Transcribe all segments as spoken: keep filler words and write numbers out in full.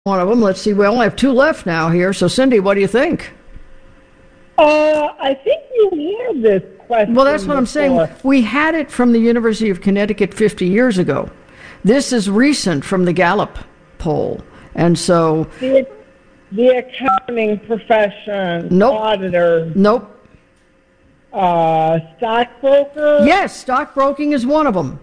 one of them. Let's see. We only have two left now here. So, Cindy, what do you think? Uh, I think you had this question. Well, that's what before. I'm saying. We had it from the University of Connecticut fifty years ago. This is recent from the Gallup poll. And so... The, the accounting profession, nope. auditor. Nope. Uh, stockbroker? Yes, stockbroking is one of them.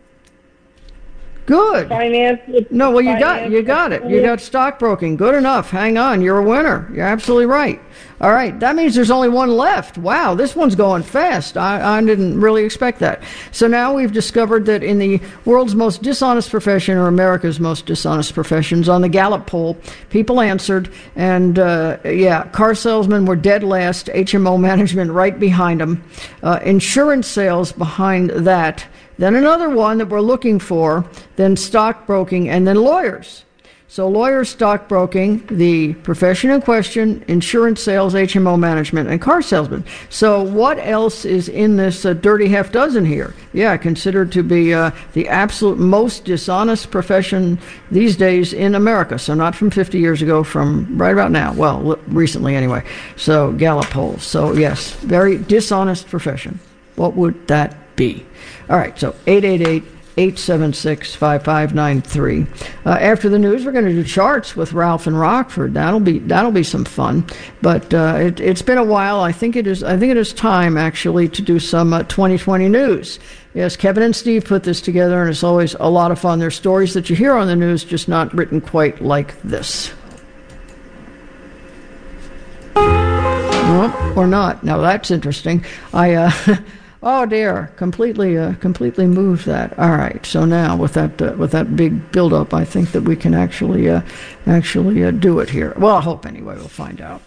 Good. Finance. No, well, you got you got it. You got stockbroking. Good enough. Hang on. You're a winner. You're absolutely right. All right. That means there's only one left. Wow, this one's going fast. I, I didn't really expect that. So now we've discovered that in the world's most dishonest profession, or America's most dishonest professions, on the Gallup poll, people answered, and uh, yeah, car salesmen were dead last, H M O management right behind them, uh, insurance sales behind that, then another one that we're looking for, then stockbroking, and then lawyers. So lawyers, stockbroking, the profession in question, insurance sales, H M O management, and car salesmen. So what else is in this uh, dirty half dozen here? Yeah, considered to be uh, the absolute most dishonest profession these days in America. So not from fifty years ago, from right about now. Well, recently anyway. So Gallup polls. So yes, very dishonest profession. What would that be? All right, so eight eight eight, eight seven six, five five nine three. Uh, after the news, we're going to do charts with Ralph and Rockford. That'll be that'll be some fun. But uh, it, it's been a while. I think it is. I think it is time actually to do some uh, twenty twenty news. Yes, Kevin and Steve put this together, and it's always a lot of fun. They're stories that you hear on the news, just not written quite like this. Well, or not. Now that's interesting. I. Uh, Oh dear, completely, uh, completely moved that. All right, so now with that, uh, with that big build-up, I think that we can actually, uh, actually uh, do it here. Well, I hope anyway. We'll find out.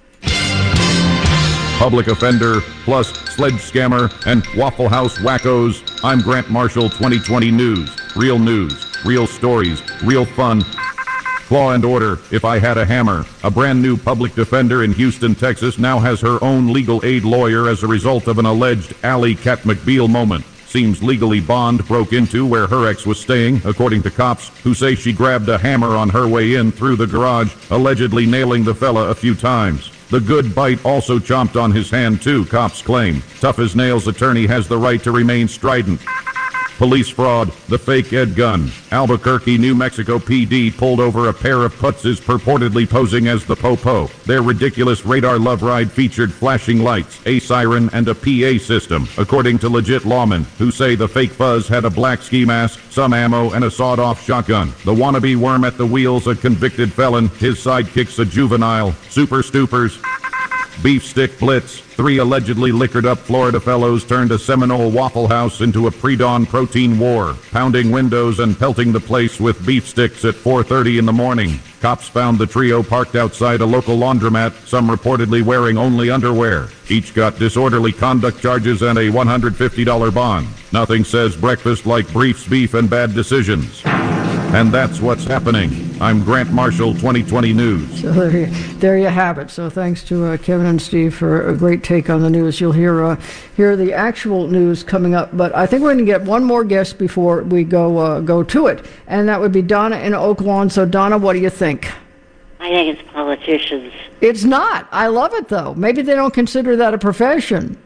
Public offender plus sledge scammer and Waffle House wackos. I'm Grant Marshall. twenty twenty News. Real news, real stories, real fun. Law and Order, If I Had a Hammer. A brand new public defender in Houston, Texas now has her own legal aid lawyer as a result of an alleged Alley Cat McBeal moment. Seems legally Bond broke into where her ex was staying, according to cops, who say she grabbed a hammer on her way in through the garage, allegedly nailing the fella a few times. The good bite also chomped on his hand too, cops claim. Tough as Nails attorney has the right to remain strident. Police fraud, the fake Ed gun. Albuquerque, New Mexico P D pulled over a pair of putzes purportedly posing as the Popo. Their ridiculous radar love ride featured flashing lights, a siren, and a P A system, according to legit lawmen, who say the fake fuzz had a black ski mask, some ammo, and a sawed-off shotgun. The wannabe worm at the wheels, a convicted felon. His sidekicks, a juvenile. Super Stoopers. Beef stick blitz. Three allegedly liquored-up Florida fellows turned a Seminole Waffle House into a pre-dawn protein war, pounding windows and pelting the place with beef sticks at four thirty in the morning. Cops found the trio parked outside a local laundromat, some reportedly wearing only underwear. Each got disorderly conduct charges and a one hundred fifty dollars bond. Nothing says breakfast like briefs, beef, and bad decisions. And that's what's happening. I'm Grant Marshall, twenty twenty News. So there you, there you have it. So thanks to uh, Kevin and Steve for a great take on the news. You'll hear uh, hear the actual news coming up, but I think we're going to get one more guest before we go uh, go to it, and that would be Donna in Oak Lawn. So Donna, what do you think? I think it's politicians. It's not. I love it though. Maybe they don't consider that a profession.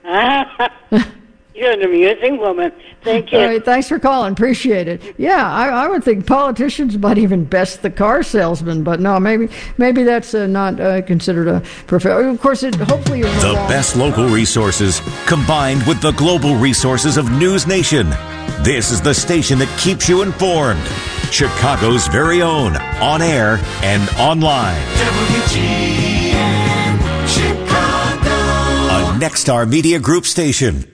You're an amusing woman. Thank you. All right, thanks for calling. Appreciate it. Yeah, I, I would think politicians might even best the car salesman, but no, maybe maybe that's uh, not uh, considered a profession. Of course, it hopefully is the best local resources combined with the global resources of News Nation. This is the station that keeps you informed. Chicago's very own, on air and online. W G N Chicago. A Nexstar Media Group station.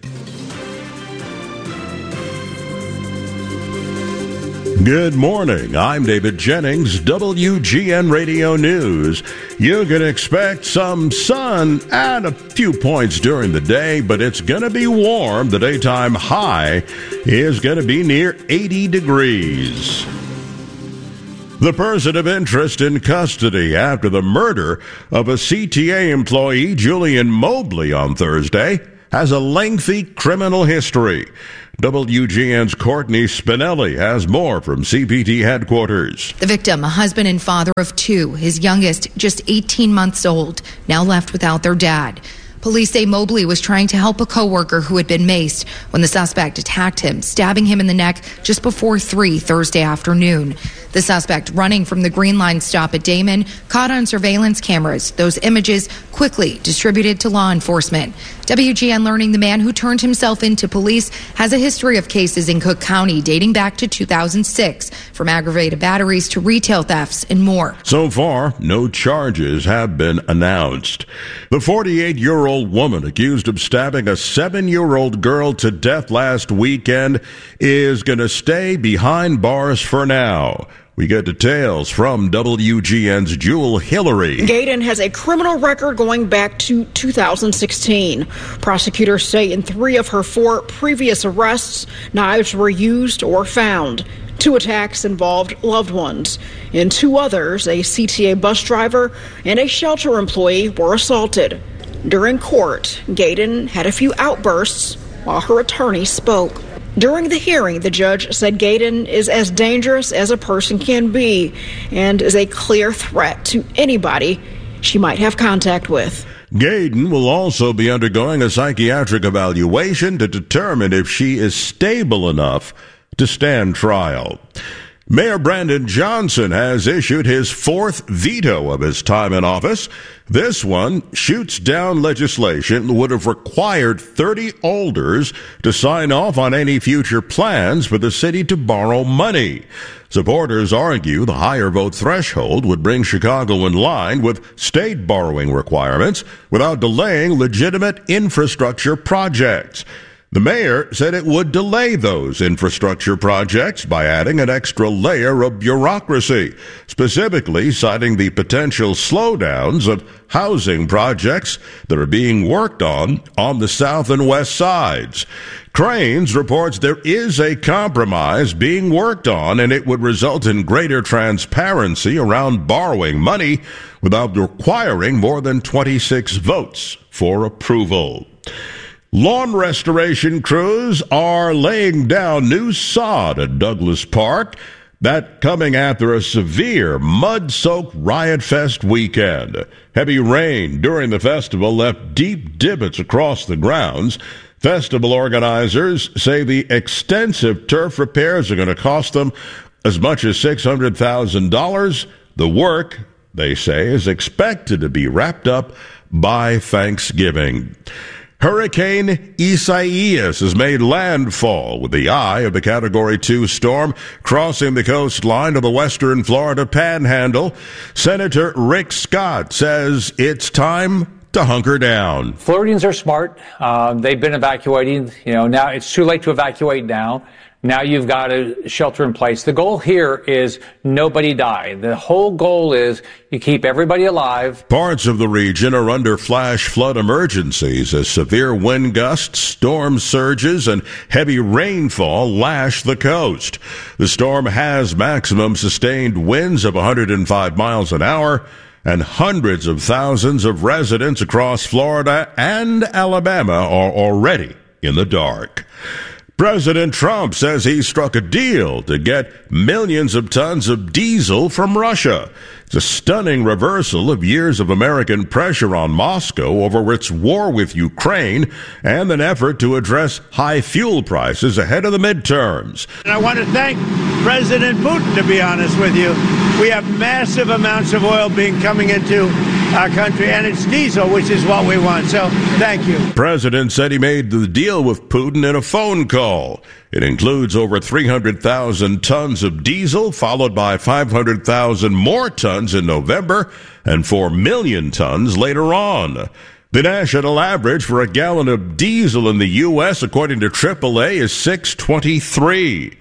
Good morning. I'm David Jennings, W G N Radio News. You can expect some sun and a few points during the day, but it's going to be warm. The daytime high is going to be near eighty degrees. The person of interest in custody after the murder of a C T A employee, Julian Mobley, on Thursday, has a lengthy criminal history. W G N's Courtney Spinelli has more from C P T headquarters. The victim, a husband and father of two, his youngest just eighteen months old, now left without their dad. Police say Mobley was trying to help a coworker who had been maced when the suspect attacked him, stabbing him in the neck just before three Thursday afternoon. The suspect, running from the Green Line stop at Damon, caught on surveillance cameras. Those images quickly distributed to law enforcement. W G N learning the man who turned himself into police has a history of cases in Cook County dating back to two thousand six, from aggravated batteries to retail thefts and more. So far, no charges have been announced. The forty-eight-year-old woman accused of stabbing a seven-year-old girl to death last weekend is going to stay behind bars for now. We get details from W G N's Jewel Hillary. Gaydon has a criminal record going back to two thousand sixteen. Prosecutors say in three of her four previous arrests, knives were used or found. Two attacks involved loved ones. In two others, a C T A bus driver and a shelter employee were assaulted. During court, Gaydon had a few outbursts while her attorney spoke. During the hearing, the judge said Gaydon is as dangerous as a person can be and is a clear threat to anybody she might have contact with. Gaydon will also be undergoing a psychiatric evaluation to determine if she is stable enough to stand trial. Mayor Brandon Johnson has issued his fourth veto of his time in office. This one shoots down legislation that would have required thirty alders to sign off on any future plans for the city to borrow money. Supporters argue the higher vote threshold would bring Chicago in line with state borrowing requirements without delaying legitimate infrastructure projects. The mayor said it would delay those infrastructure projects by adding an extra layer of bureaucracy, specifically citing the potential slowdowns of housing projects that are being worked on on the south and west sides. Cranes reports there is a compromise being worked on, and it would result in greater transparency around borrowing money without requiring more than twenty-six votes for approval. Lawn restoration crews are laying down new sod at Douglas Park. That coming after a severe mud-soaked Riot Fest weekend. Heavy rain during the festival left deep divots across the grounds. Festival organizers say the extensive turf repairs are going to cost them as much as six hundred thousand dollars. The work, they say, is expected to be wrapped up by Thanksgiving. Hurricane Isaias has made landfall with the eye of the Category two storm crossing the coastline of the western Florida Panhandle. Senator Rick Scott says it's time to hunker down. Floridians are smart. Uh, they've been evacuating. You know, now it's too late to evacuate now. Now you've got to shelter in place. The goal here is nobody die. The whole goal is you keep everybody alive. Parts of the region are under flash flood emergencies as severe wind gusts, storm surges, and heavy rainfall lash the coast. The storm has maximum sustained winds of one hundred five miles an hour, and hundreds of thousands of residents across Florida and Alabama are already in the dark. President Trump says he struck a deal to get millions of tons of diesel from Russia. It's a stunning reversal of years of American pressure on Moscow over its war with Ukraine and an effort to address high fuel prices ahead of the midterms. And I want to thank President Putin, to be honest with you. We have massive amounts of oil being coming into our country, and it's diesel, which is what we want. So thank you. The president said he made the deal with Putin in a phone call. It includes over three hundred thousand tons of diesel, followed by five hundred thousand more tons in November and four million tons later on. The national average for a gallon of diesel in the U S, according to triple A, is six twenty-three.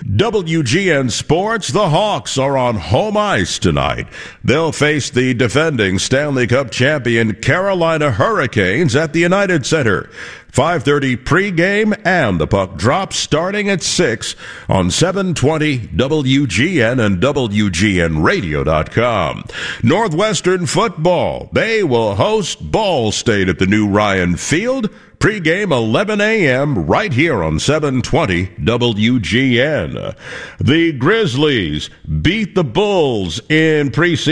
W G N Sports, the Hawks are on home ice tonight. They'll face the defending Stanley Cup champion Carolina Hurricanes at the United Center. five thirty pregame, and the puck drops starting at six on seven twenty W G N and W G N radio dot com. Northwestern football, they will host Ball State at the new Ryan Field. Pre-game eleven a.m. right here on seven twenty W G N. The Grizzlies beat the Bulls in preseason